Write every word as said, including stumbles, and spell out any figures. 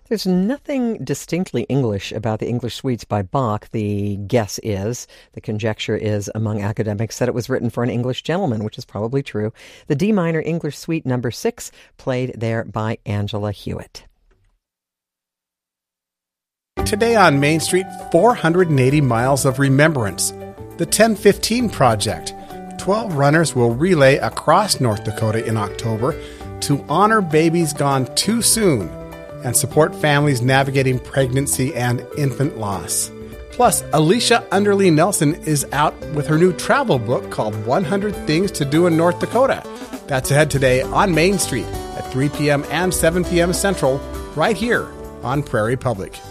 There's nothing distinctly English about the English suites by Bach. The guess is, the conjecture is among academics that it was written for an English gentleman, which is probably true. The D minor English suite number six, played there by Angela Hewitt. Today on Main Street, four hundred eighty miles of remembrance. The ten fifteen Project. twelve runners will relay across North Dakota in October to honor babies gone too soon and support families navigating pregnancy and infant loss. Plus, Alicia Underly Nelson is out with her new travel book called one hundred Things to Do in North Dakota. That's ahead today on Main Street at three p.m. and seven p.m. Central, right here on Prairie Public.